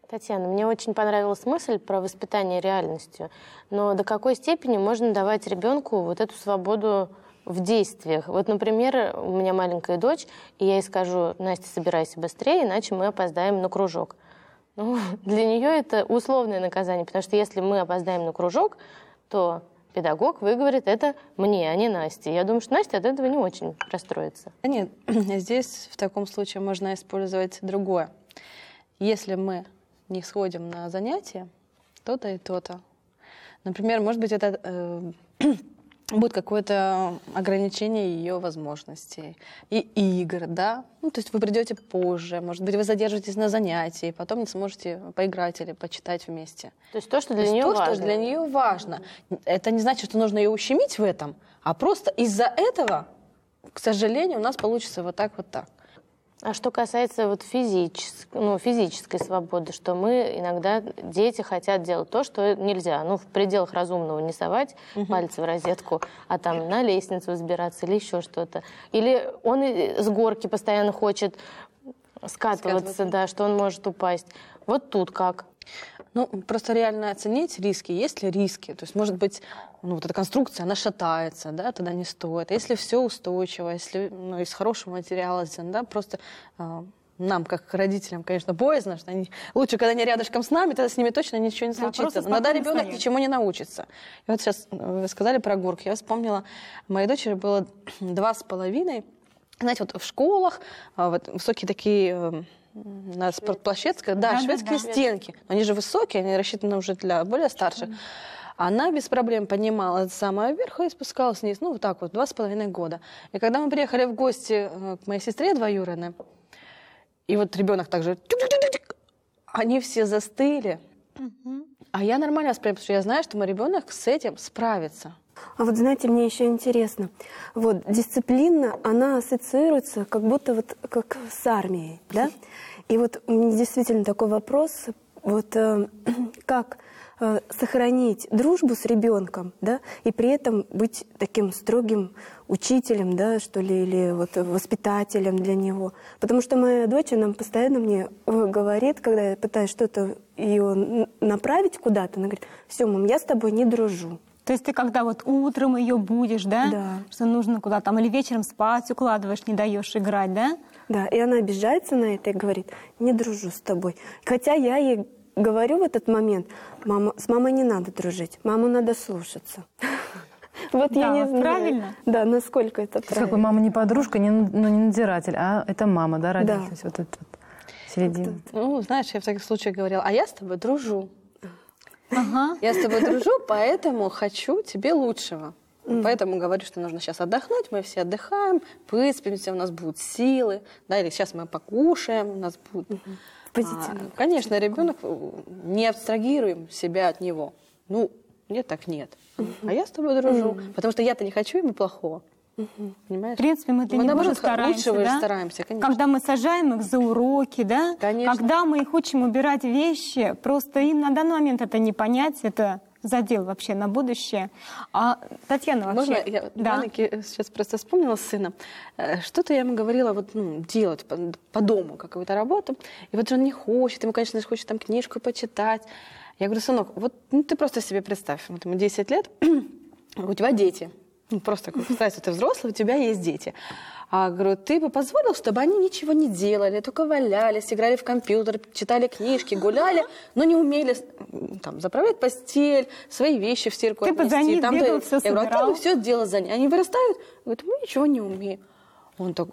Татьяна, мне очень понравилась мысль про воспитание реальностью. Но до какой степени можно давать ребенку вот эту свободу в действиях? Вот, например, у меня маленькая дочь, и я ей скажу: Настя, собирайся быстрее, иначе мы опоздаем на кружок. Ну, для нее это условное наказание, потому что если мы опоздаем на кружок, то педагог выговорит это мне, а не Насте. Я думаю, что Настя от этого не очень расстроится. Нет, здесь в таком случае можно использовать другое. Если мы не сходим на занятия, то-то и то-то. Например, может быть, это будет какое-то ограничение ее возможностей и игр, да? Ну, то есть вы придете позже, может быть, вы задержитесь на занятии, потом не сможете поиграть или почитать вместе. То есть то, что для нее важно. Что для нее важно. Это не значит, что нужно ее ущемить в этом, а просто из-за этого, к сожалению, у нас получится вот так, вот так. А что касается вот физической свободы, что мы иногда, дети хотят делать то, что нельзя. Ну, в пределах разумного не совать пальцы в розетку, а там на лестницу взбираться или еще что-то. Или он с горки постоянно хочет скатываться, да, что он может упасть. Вот тут как? Ну, просто реально оценить риски. Есть ли риски? То есть, может быть, вот эта конструкция, она шатается, да, тогда не стоит. А если все устойчиво, если из хорошего материала сделано, да, просто нам, как родителям, конечно, боязно, что лучше, когда они рядышком с нами, тогда с ними точно ничего не случится. Но тогда ребенок ничему не научится. И вот сейчас вы сказали про горки. Я вспомнила, моей дочери было 2,5. Знаете, вот в школах вот, высокие такие... на спортплощадке, да, шведские стенки. Они же высокие, они рассчитаны уже для более старших. Она без проблем поднимала с самого верха и спускалась вниз. Ну, вот так вот, 2,5 года. И когда мы приехали в гости к моей сестре двоюродной, и вот ребенок также... Они все застыли. А я нормально воспринимаю, потому что я знаю, что мой ребенок с этим справится. А вот знаете, мне еще интересно, вот дисциплина, она ассоциируется как будто вот как с армией, да? И вот у меня действительно такой вопрос, вот как сохранить дружбу с ребенком, да, и при этом быть таким строгим учителем, да, что ли, или вот воспитателем для него. Потому что моя дочь, она постоянно мне говорит, когда я пытаюсь что-то ее направить куда-то, она говорит: все, мам, я с тобой не дружу. То есть ты когда вот утром ее будешь, да? Да. Что нужно куда-то там, или вечером спать укладываешь, не даешь играть, да? Да, и она обижается на это и говорит: не дружу с тобой. Хотя я ей говорю в этот момент: мама, с мамой не надо дружить, маму надо слушаться. Вот я не знаю. Правильно? Да, насколько это правильно. Какой мама не подружка, не надзиратель, а это мама, да, родитель. То есть вот это вот середина. Ну, знаешь, я в таких случаях говорила: а я с тобой дружу. Ага. Я с тобой дружу, поэтому хочу тебе лучшего. Поэтому говорю, что нужно сейчас отдохнуть, мы все отдыхаем, выспимся, у нас будут силы, да, или сейчас мы покушаем, у нас будут... Конечно, ребенок, не абстрагируем себя от него. Ну, нет, так нет. А я с тобой дружу, потому что я-то не хочу ему плохого. Понимаешь? В принципе, мы для него наоборот, стараемся, лучшего да? стараемся, конечно. Когда мы сажаем их за уроки, да? Конечно. Когда мы их учим убирать вещи, просто им на данный момент это не понять, это задел вообще на будущее. А Татьяна вообще... Можно я маленький сейчас просто вспомнила с сыном. Что-то я ему говорила вот, делать по дому, какую-то работу. И вот же он не хочет, ему, конечно, хочет там книжку почитать. Я говорю: сынок, вот ты просто себе представь, вот ему 10 лет, у тебя дети. Просто представь, что ты взрослый, у тебя есть дети. А говорю: ты бы позволил, чтобы они ничего не делали, только валялись, играли в компьютер, читали книжки, гуляли, но не умели там заправлять постель, свои вещи в стирку отнести. Ты бы за них бегал, все собирал. Я говорю: а ты бы все делал за них. Они вырастают, говорят: мы ничего не умеем. Он так: